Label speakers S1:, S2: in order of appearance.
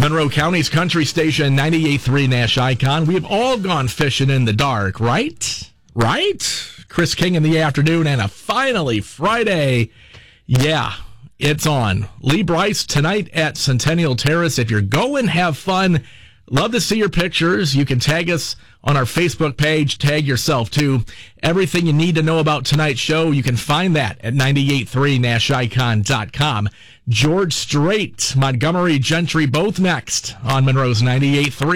S1: Monroe County's country station, 98.3 Nash Icon. We've all gone fishing in the dark, right? Right? Chris King in the afternoon, and finally Friday. Yeah, it's on. Lee Bryce tonight at Centennial Terrace. If you're going, have fun. Love to see your pictures. You can tag us on our Facebook page. Tag yourself, too. Everything you need to know about tonight's show, you can find that at 983nashicon.com. George Strait, Montgomery Gentry, both next on Monroe's 98.3.